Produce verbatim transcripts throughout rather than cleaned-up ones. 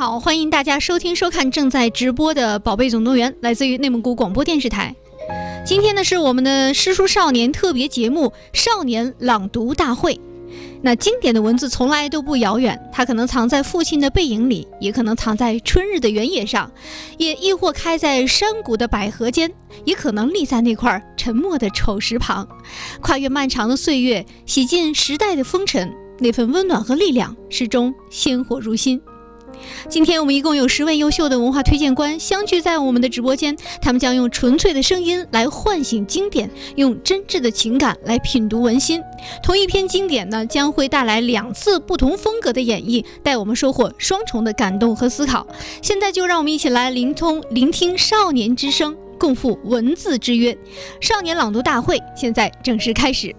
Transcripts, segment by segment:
好，欢迎大家收听收看正在直播的《宝贝总动员》，来自于内蒙古广播电视台。今天呢是我们的诗书少年特别节目少年朗读大会。那经典的文字从来都不遥远，它可能藏在父亲的背影里，也可能藏在春日的原野上，也亦或开在山谷的百合间，也可能立在那块沉默的丑石旁。跨越漫长的岁月，洗尽时代的风尘，那份温暖和力量始终鲜活如新。今天我们一共有十位优秀的文化推荐官相聚在我们的直播间，他们将用纯粹的声音来唤醒经典，用真挚的情感来品读文心。同一篇经典呢，将会带来两次不同风格的演绎，带我们收获双重的感动和思考。现在就让我们一起来聆通聆听少年之声，共赴文字之约。少年朗读大会现在正式开始。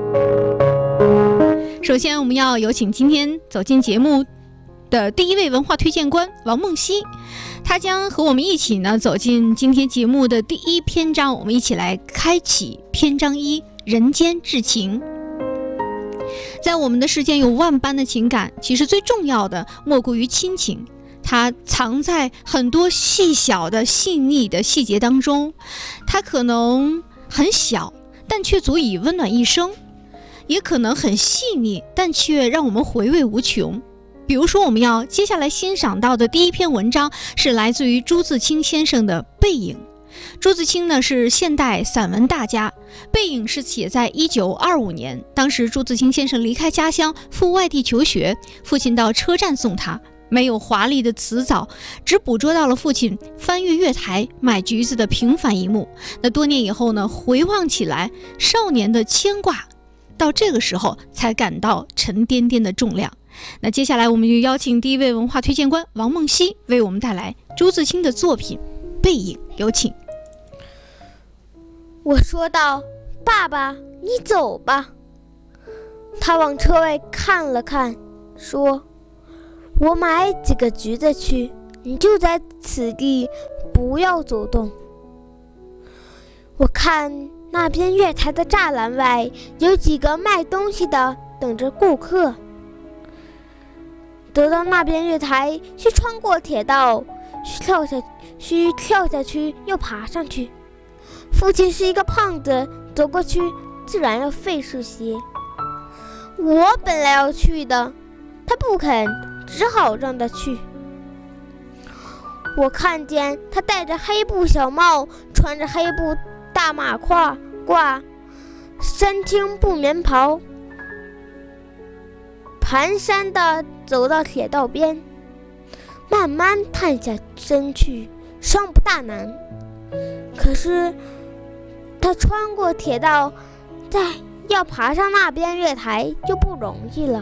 首先我们要有请今天走进节目的第一位文化推荐官王梦溪，他将和我们一起呢走进今天节目的第一篇章，我们一起来开启篇章一：人间至情。在我们的世间有万般的情感，其实最重要的莫过于亲情，它藏在很多细小的细腻的细节当中，它可能很小，但却足以温暖一生，也可能很细腻，但却让我们回味无穷。比如说我们要接下来欣赏到的第一篇文章是来自于朱自清先生的《背影》。朱自清呢是现代散文大家，《背影》是写在一九二五年，当时朱自清先生离开家乡赴外地求学，父亲到车站送他，没有华丽的辞藻，只捕捉到了父亲翻越月台买橘子的平凡一幕。那多年以后呢，回望起来，少年的牵挂到这个时候才感到沉甸甸的重量。那接下来我们就邀请第一位文化推荐官王梦溪为我们带来朱自清的作品《背影》，有请。 我说道：“爸爸，你走吧。”他往车外看了看，说：“我买几个橘子去，你就在此地，不要走动。”我看那边月台的栅栏外有几个卖东西的等着顾客。得到那边月台，需穿过铁道，需跳下需跳下去又爬上去。父亲是一个胖子，走过去自然要费事些。我本来要去的，他不肯，只好让他去。我看见他戴着黑布小帽，穿着黑布大马褂褂，山青布棉袍，蹒跚地走到铁道边，慢慢探下身去，尚不大难。可是他穿过铁道，再要爬上那边月台就不容易了。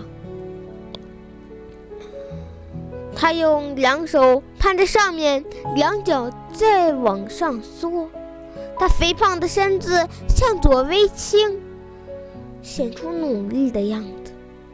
他用两手攀着上面，两脚再往上缩，他肥胖的身子向左微倾，显出努力的样子。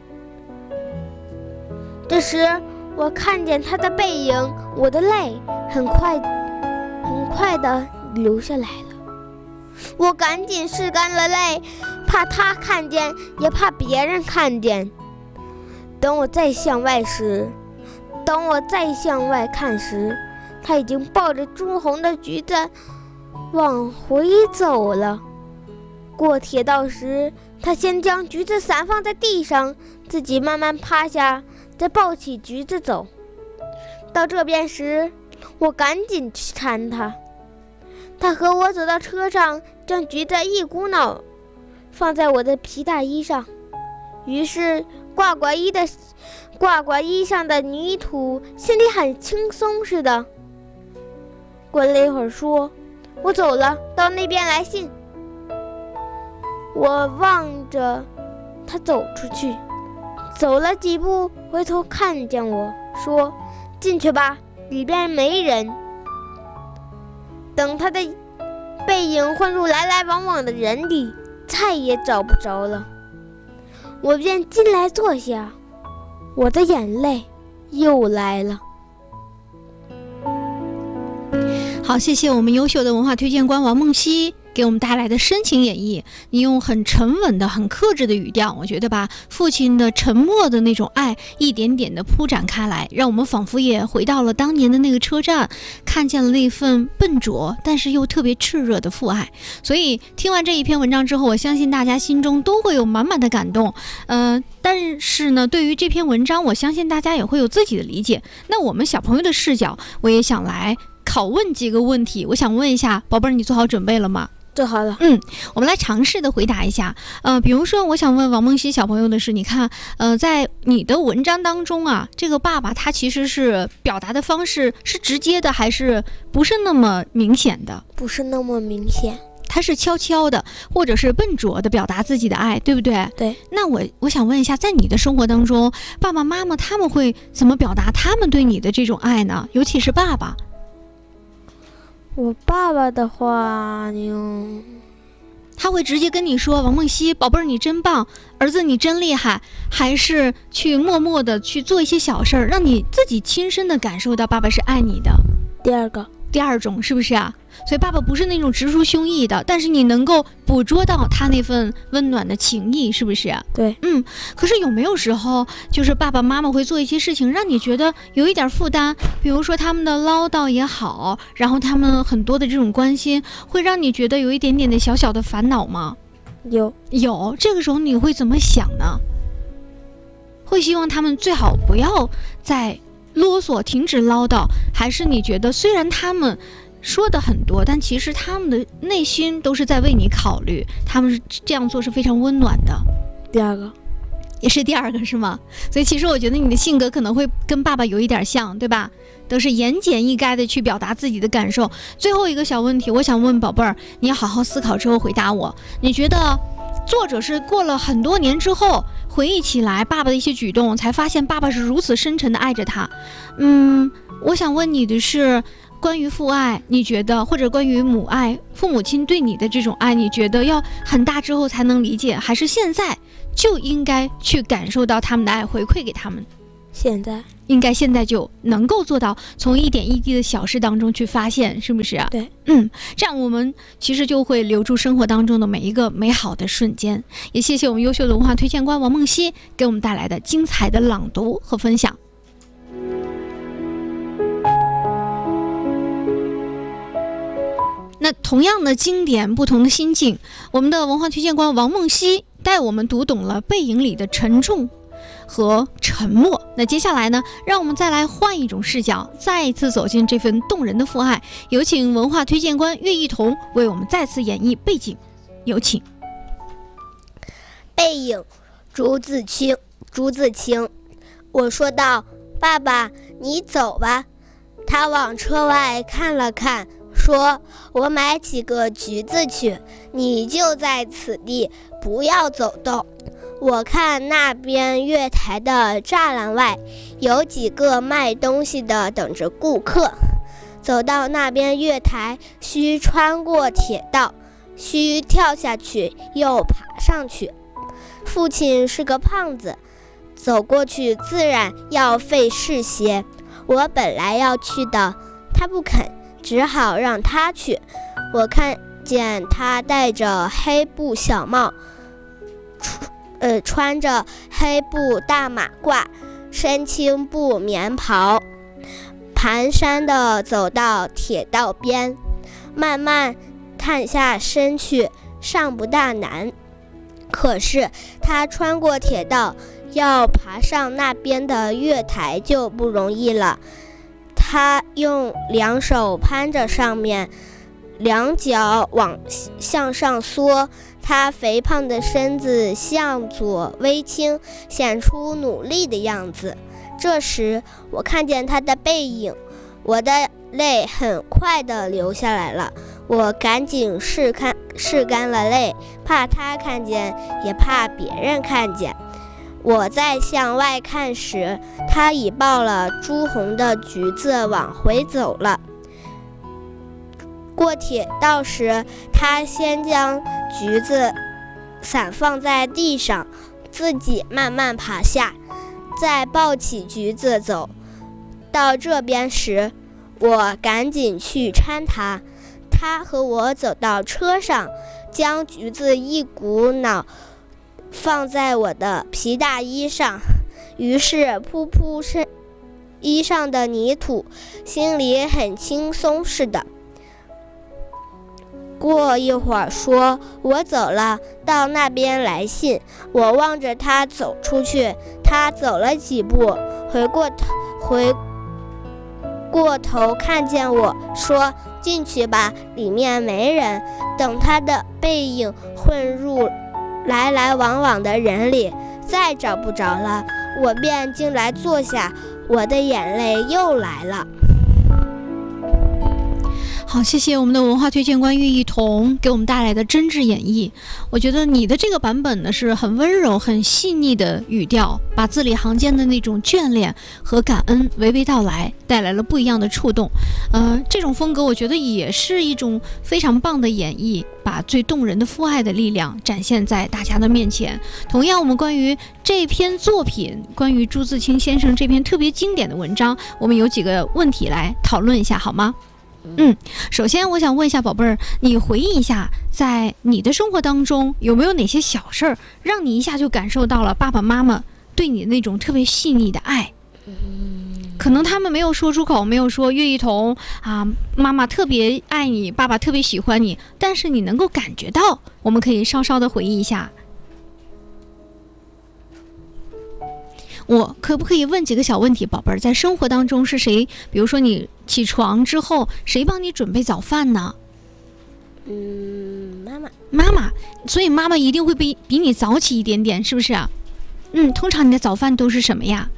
这时我看见他的背影，我的泪很快很快地流下来了。我赶紧拭干了泪，怕他看见，也怕别人看见。等我再向外时，等我再向外看时，他已经抱着朱红的橘子往回走了。过铁道时，他先将橘子散放在地上，自己慢慢趴下，再抱起橘子走。到这边时，我赶紧去搀他。他和我走到车上，将橘子一股脑放在我的皮大衣上，于是挂挂衣的挂挂衣上的泥土心里很轻松似的。过了一会儿说：“我走了，到那边来信。”我望着他走出去，走了几步，回头看见我说：“进去吧，里边没人。”等他的背影混入来来往往的人里，再也找不着了。我便进来坐下，我的眼泪又来了。 好，谢谢我们优秀的文化推荐官王梦溪给我们带来的深情演绎，你用很沉稳的很克制的语调，我觉得把父亲的沉默的那种爱一点点的铺展开来，让我们仿佛也回到了当年的那个车站，看见了那份笨拙但是又特别炽热的父爱。所以听完这一篇文章之后，我相信大家心中都会有满满的感动。呃，但是呢，对于这篇文章，我相信大家也会有自己的理解。那我们小朋友的视角，我也想来拷问几个问题。我想问一下，宝贝儿，你做好准备了吗？ 做好了。 嗯，我们来尝试的回答一下。呃，比如说，我想问王梦溪小朋友的是，你看，呃，在你的文章当中啊，这个爸爸他其实是表达的方式是直接的，还是不是那么明显的？ 不是那么明显， 他是悄悄的，或者是笨拙的表达自己的爱，对不对？ 对。 那我我想问一下，在你的生活当中，爸爸妈妈他们会怎么表达他们对你的这种爱呢？尤其是爸爸。 我爸爸的话，你他会直接跟你说，王梦溪宝贝儿你真棒，儿子你真厉害，还是去默默的去做一些小事儿，让你自己亲身的感受到爸爸是爱你的？ 第二个。 第二种是不是啊？所以爸爸不是那种直抒胸臆的，但是你能够捕捉到他那份温暖的情谊，是不是啊？ 对。 嗯，可是有没有时候就是爸爸妈妈会做一些事情让你觉得有一点负担，比如说他们的唠叨也好，然后他们很多的这种关心会让你觉得有一点点的小小的烦恼吗？ 有。 有。这个时候你会怎么想呢？会希望他们最好不要再啰嗦，停止唠叨，还是你觉得虽然他们说的很多，但其实他们的内心都是在为你考虑，他们这样做是非常温暖的？ 第二个。 也是第二个是吗？所以其实我觉得你的性格可能会跟爸爸有一点像，对吧？都是言简意赅的去表达自己的感受。最后一个小问题，我想问宝贝儿，你要好好思考之后回答我。你觉得作者是过了很多年之后回忆起来爸爸的一些举动，才发现爸爸是如此深沉的爱着他？嗯，我想问你的是，关于父爱，你觉得，或者关于母爱，父母亲对你的这种爱，你觉得要很大之后才能理解，还是现在就应该去感受到他们的爱，回馈给他们？ 现在应该现在就能够做到，从一点一滴的小事当中去发现，是不是啊？ 对。 嗯，这样我们其实就会留住生活当中的每一个美好的瞬间。也谢谢我们优秀的文化推荐官王梦溪给我们带来的精彩的朗读和分享。那同样的经典，不同的心境，我们的文化推荐官王梦溪带我们读懂了背影里的沉重和沉默。那接下来呢，让我们再来换一种视角，再一次走进这份动人的父爱。有请文化推荐官岳一彤为我们再次演绎背景，有请。 背影，朱自清。朱自清，我说道：“爸爸，你走吧。”他往车外看了看，说：“我买几个橘子去，你就在此地，不要走动。”我看那边月台的栅栏外有几个卖东西的等着顾客，走到那边月台需穿过铁道，需跳下去又爬上去。父亲是个胖子，走过去自然要费事些。我本来要去的，他不肯，只好让他去。我看见他戴着黑布小帽，呃，穿着黑布大马褂，深青布棉袍，蹒跚地走到铁道边，慢慢探下身去，尚不大难。可是他穿过铁道，要爬上那边的月台就不容易了。他用两手攀着上面，两脚往向上缩，他肥胖的身子向左微倾，显出努力的样子。这时我看见他的背影，我的泪很快地流下来了。我赶紧拭干拭干了泪，怕他看见，也怕别人看见。我在向外看时，他已抱了朱红的橘子往回走了。过铁道时，他先将橘子散放在地上，自己慢慢爬下，再抱起橘子走。到这边时，我赶紧去搀他， 他和我走到车上，将橘子一股脑放在我的皮大衣上，于是扑扑身衣上的泥土，心里很轻松似的。过一会儿说，我走了，到那边来信。我望着他走出去，他走了几步，回过头回过头看见我，说，进去吧，里面没人。等他的背影混入来来往往的人里，再找不着了，我便进来坐下，我的眼泪又来了。 好，谢谢我们的文化推荐官岳一彤给我们带来的真挚演绎。我觉得你的这个版本呢是很温柔、很细腻的语调，把字里行间的那种眷恋和感恩娓娓道来，带来了不一样的触动。呃，这种风格我觉得也是一种非常棒的演绎，把最动人的父爱的力量展现在大家的面前。同样，我们关于这篇作品，关于朱自清先生这篇特别经典的文章，我们有几个问题来讨论一下，好吗？嗯，首先我想问一下宝贝儿，你回忆一下，在你的生活当中有没有哪些小事儿，让你一下就感受到了爸爸妈妈对你的那种特别细腻的爱？可能他们没有说出口，没有说岳一彤啊，妈妈特别爱你，爸爸特别喜欢你，但是你能够感觉到。我们可以稍稍的回忆一下。我可不可以问几个小问题，宝贝儿？在生活当中是谁？比如说你起床之后，谁帮你准备早饭呢？ 嗯，妈妈。 妈妈，所以妈妈一定会比比你早起一点点，是不是啊？嗯，通常你的早饭都是什么呀？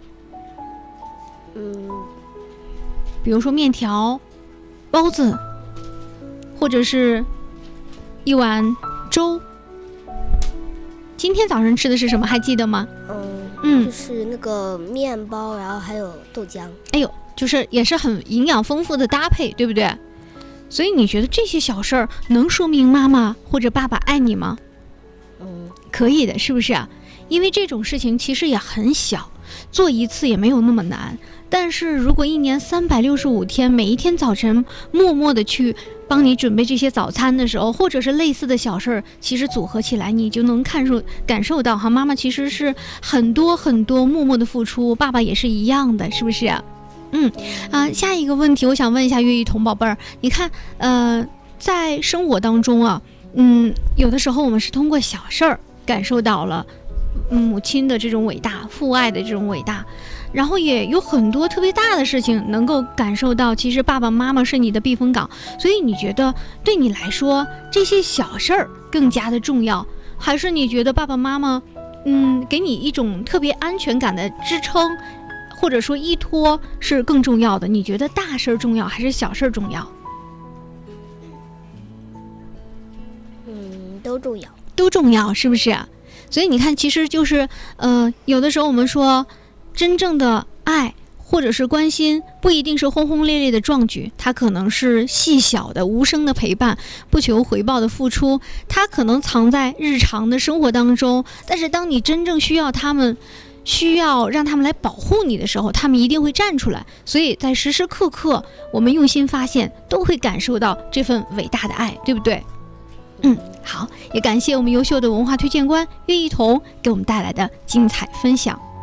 嗯， 比如说面条、包子，或者是一碗粥。今天早上吃的是什么？还记得吗？ 嗯。 嗯， 就是那个面包，然后还有豆浆。 哎呦，就是也是很营养丰富的搭配，对不对？所以你觉得这些小事儿能说明妈妈或者爸爸爱你吗？ 嗯， 可以的，是不是啊？因为这种事情其实也很小，做一次也没有那么难。但是如果一年三百六十五天，每一天早晨默默的去帮你准备这些早餐的时候，或者是类似的小事儿，其实组合起来，你就能看受感受到哈，妈妈其实是很多很多默默的付出，爸爸也是一样的，是不是啊？嗯啊、呃，下一个问题，我想问一下岳一彤宝贝儿，你看，呃，在生活当中啊，嗯，有的时候我们是通过小事儿感受到了母亲的这种伟大，父爱的这种伟大。然后也有很多特别大的事情能够感受到，其实爸爸妈妈是你的避风港。所以你觉得对你来说这些小事儿更加的重要，还是你觉得爸爸妈妈嗯给你一种特别安全感的支撑或者说依托是更重要的？你觉得大事儿重要还是小事儿重要？ 嗯，都重要， 都重要，是不是？所以你看，其实就是呃有的时候我们说真正的爱或者是关心，不一定是轰轰烈烈的壮举，它可能是细小的无声的陪伴，不求回报的付出，它可能藏在日常的生活当中。但是当你真正需要他们，需要让他们来保护你的时候，他们一定会站出来。所以在时时刻刻我们用心发现，都会感受到这份伟大的爱，对不对？嗯，好，也感谢我们优秀的文化推荐官岳一彤给我们带来的精彩分享。